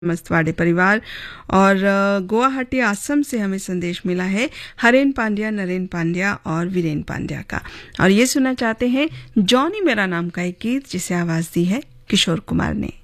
मस्तवाड़े परिवार। और गुवाहाटी असम से हमें संदेश मिला है हरेन पांड्या, नरेन पांड्या और वीरेन पांड्या का। और ये सुनना चाहते हैं जॉनी मेरा नाम का एक गीत जिसे आवाज दी है किशोर कुमार ने।